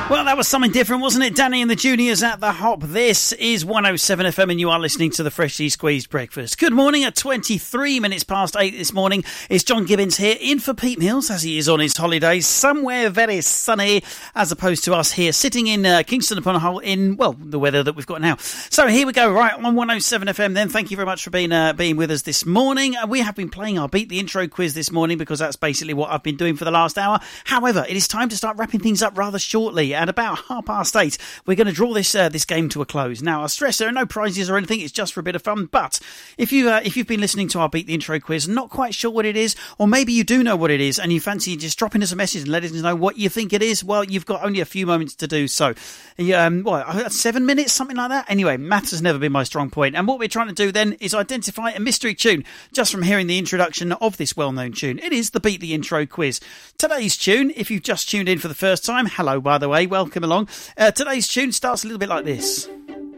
Well, that was something different, wasn't it? Danny and the Juniors at the Hop. This is 107 FM and you are listening to the Freshly Squeezed Breakfast. Good morning at 23 minutes past 8 this morning. It's John Gibbons here in for Pete Mills as he is on his holidays somewhere very sunny as opposed to us here sitting in Kingston upon Hull in, well, the weather that we've got now. So here we go, right, on 107 FM then. Thank you very much for being with us this morning. We have been playing our Beat the Intro quiz this morning because that's basically what I've been doing for the last hour. However, it is time to start wrapping things up rather shortly. At about 8:30, we're going to draw this game to a close. Now, I stress there are no prizes or anything. It's just for a bit of fun. But if you've been listening to our Beat the Intro quiz, not quite sure what it is, or maybe you do know what it is, and you fancy just dropping us a message and letting us know what you think it is, well, you've got only a few moments to do so. 7 minutes, something like that. Anyway, maths has never been my strong point. And what we're trying to do then is identify a mystery tune just from hearing the introduction of this well-known tune. It is the Beat the Intro quiz. Today's tune, if you've just tuned in for the first time, hello, by the way, welcome along. Today's tune starts a little bit like this.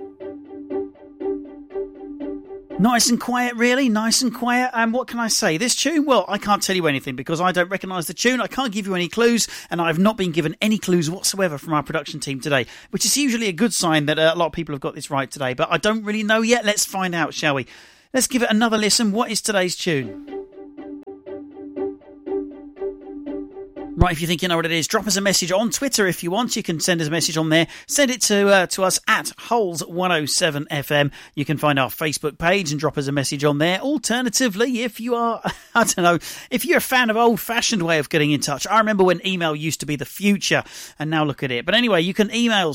Nice and quiet, really, nice and quiet. And what can I say? This tune, well, I can't tell you anything because I don't recognise the tune. I can't give you any clues, and I've not been given any clues whatsoever from our production team today, which is usually a good sign that a lot of people have got this right today. But I don't really know yet. Let's find out, shall we? Let's give it another listen. What is today's tune? Right, if you think you know what it is, drop us a message on Twitter if you want. You can send us a message on there. Send it to us at Holes107FM. You can find our Facebook page and drop us a message on there. Alternatively, if you are, I don't know, if you're a fan of old-fashioned way of getting in touch. I remember when email used to be the future, and now look at it. But anyway, you can email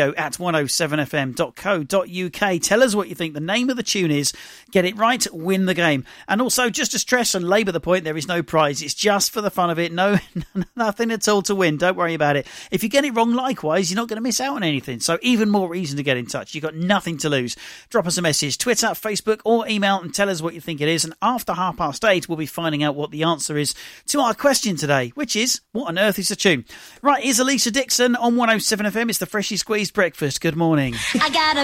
studio@107fm.co.uk. Tell us what you think the name of the tune is. Get it right, win the game. And also, just to stress and labour the point, there is no prize. It's just for the fun of it. Nothing at all to win. Don't worry about it. If you get it wrong, likewise, you're not going to miss out on anything. So even more reason to get in touch. You've got nothing to lose. Drop us a message, Twitter, Facebook, or email, and tell us what you think it is. And after 8:30, we'll be finding out what the answer is to our question today, which is, what on earth is the tune? Right, here's Alicia Dixon on 107 FM. It's the Freshly Squeezed Breakfast. Good morning. I got a